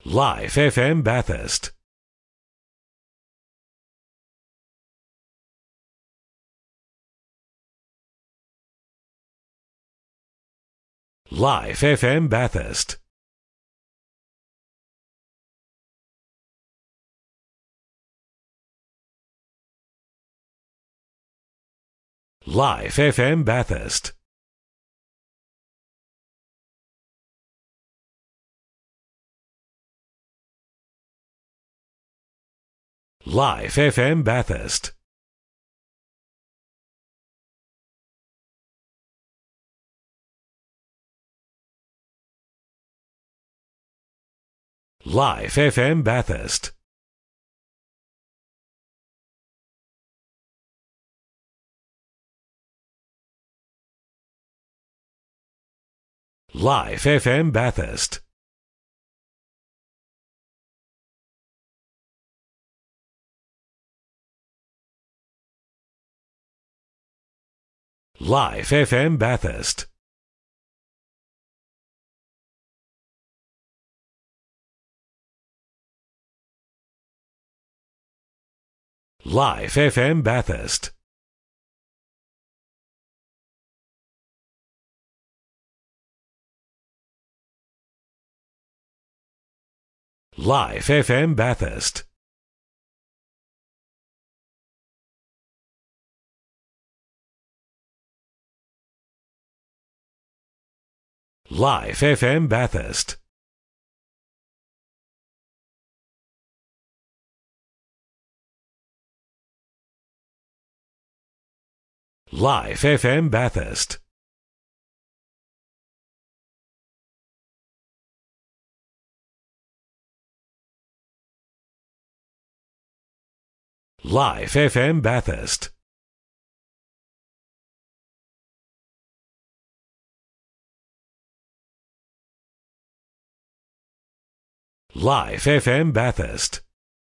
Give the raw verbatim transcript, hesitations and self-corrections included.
Live F M Bathurst. Live F M Bathurst. Live F M Bathurst. Live F M Bathurst. Live F M Bathurst. Live F M Bathurst. Live F M Bathurst. Live F M Bathurst. Live F M Bathurst. Live F M Bathurst. Live F M Bathurst. Live F M Bathurst. Live F M Bathurst.